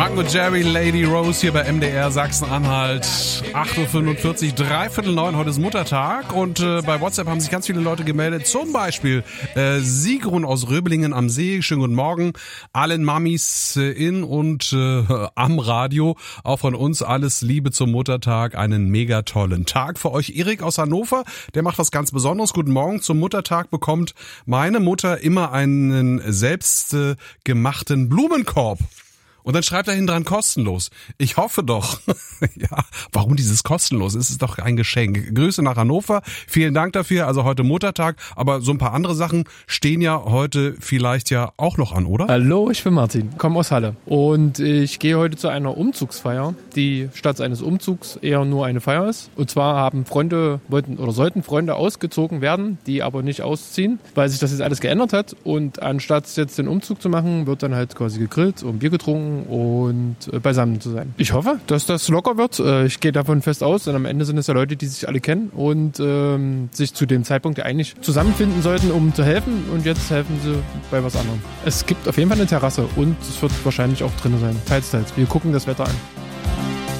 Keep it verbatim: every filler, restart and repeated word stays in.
Mark und Jerry, Lady Rose hier bei M D R Sachsen-Anhalt. acht Uhr fünfundvierzig, dreiviertel neun, heute ist Muttertag und äh, bei WhatsApp haben sich ganz viele Leute gemeldet. Zum Beispiel äh, Sigrun aus Röblingen am See. Schönen guten Morgen. Allen Mamis äh, in und äh, am Radio. Auch von uns alles Liebe zum Muttertag. Einen mega tollen Tag für euch. Erik aus Hannover, der macht was ganz Besonderes. Guten Morgen. Zum Muttertag bekommt meine Mutter immer einen selbst äh, gemachten Blumenkorb. Und dann schreibt er hinten dran kostenlos. Ich hoffe doch. Ja, warum dieses kostenlos? Es ist doch ein Geschenk. Grüße nach Hannover. Vielen Dank dafür. Also heute Muttertag, aber so ein paar andere Sachen stehen ja heute vielleicht ja auch noch an, oder? Hallo, ich bin Martin, komme aus Halle und ich gehe heute zu einer Umzugsfeier, die statt eines Umzugs eher nur eine Feier ist. Und zwar haben Freunde, wollten oder sollten Freunde ausgezogen werden, die aber nicht ausziehen, weil sich das jetzt alles geändert hat. Und anstatt jetzt den Umzug zu machen, wird dann halt quasi gegrillt und Bier getrunken und beisammen zu sein. Ich hoffe, dass das locker wird. Ich gehe davon fest aus, denn am Ende sind es ja Leute, die sich alle kennen und ähm, sich zu dem Zeitpunkt ja eigentlich zusammenfinden sollten, um zu helfen, und jetzt helfen sie bei was anderem. Es gibt auf jeden Fall eine Terrasse und es wird wahrscheinlich auch drin sein. Teils, teils. Wir gucken das Wetter an.